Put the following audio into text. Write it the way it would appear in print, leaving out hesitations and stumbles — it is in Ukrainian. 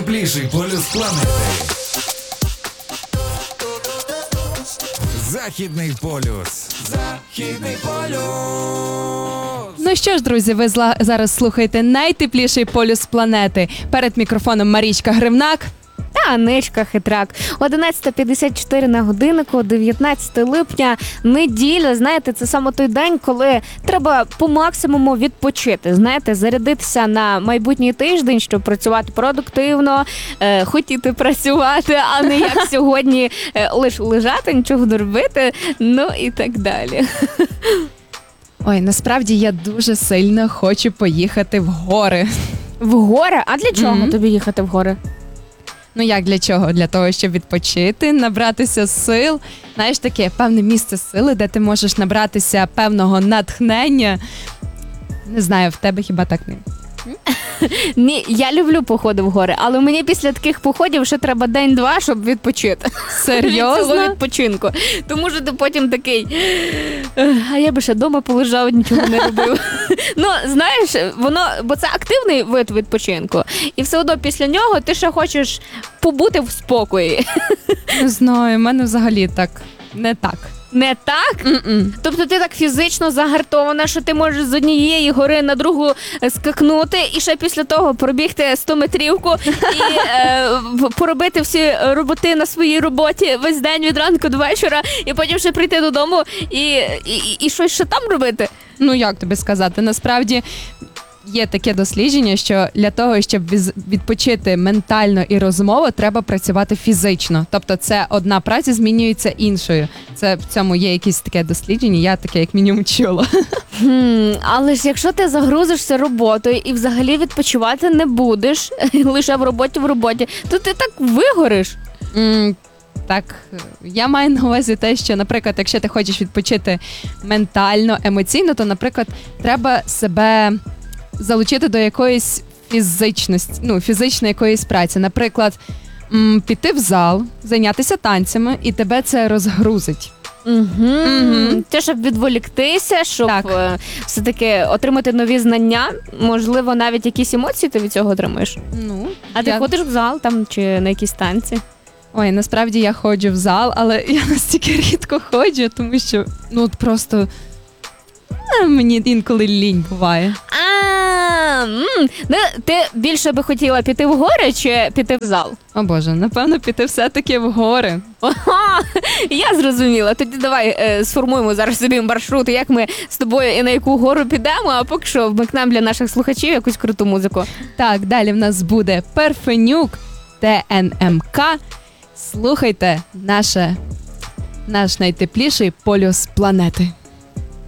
Найтепліший полюс планети. Західний полюс. Західний полюс. Ну що ж, друзі, ви зараз слухаєте найтепліший полюс планети. Перед мікрофоном Марічка Гривнак. Та Анечка Хитрак. 11:54 на годиннику, 19 липня, неділя. Знаєте, це саме той день, коли треба по максимуму відпочити. Знаєте, зарядитися на майбутній тиждень, щоб працювати продуктивно, хотіти працювати, а не як сьогодні лише лежати, нічого не робити, ну і так далі. Ой, насправді я дуже сильно хочу поїхати в гори. В гори? А для чого тобі їхати в гори? Ну як для чого? Для того, щоб відпочити, набратися сил. Знаєш, таке певне місце сили, де ти можеш набратися певного натхнення. Не знаю, в тебе хіба так не? Ні, я люблю походи в гори, але мені після таких походів ще треба день-два, щоб відпочити. Серйозно? Від цього відпочинку. Тому що ти потім такий, а я би ще вдома полежав, нічого не робив. Ну, знаєш, бо це активний вид відпочинку. І все одно після нього ти ще хочеш побути в спокої. Не знаю, в мене взагалі так, не так. Не так? Тобто ти так фізично загартована, що ти можеш з однієї гори на другу скакнути і ще після того пробігти 100-метрівку і поробити всі роботи на своїй роботі весь день від ранку до вечора, і потім ще прийти додому і щось ще там робити. Ну, як тобі сказати, насправді є таке дослідження, що для того, щоб відпочити ментально і розумово, треба працювати фізично. Тобто це одна праця змінюється іншою. Це в цьому є якесь таке дослідження, я таке як мінімум чула. Але ж якщо ти загрузишся роботою і взагалі відпочивати не будеш, лише в роботі, то ти так вигориш. Так, я маю на увазі те, що, наприклад, якщо ти хочеш відпочити ментально, емоційно, то, наприклад, треба себе залучити до якоїсь фізичної якоїсь праці. Наприклад, піти в зал, зайнятися танцями, і тебе це розгрузить. Те, щоб відволіктися, щоб все-таки отримати нові знання, можливо, навіть якісь емоції ти від цього отримуєш. А ти ходиш в зал там чи на якісь танці? Ой, насправді я ходжу в зал, але я настільки рідко ходжу, тому що, просто мені інколи лінь буває. Ти більше би хотіла піти в гори чи піти в зал? О Боже, напевно, піти все-таки в гори. Я зрозуміла. Тоді давай сформуємо зараз собі маршрут, як ми з тобою і на яку гору підемо, а поки що вмикнемо для наших слухачів якусь круту музику. Так, далі в нас буде Парфенюк, ТНМК. Слухайте наш найтепліший полюс планети.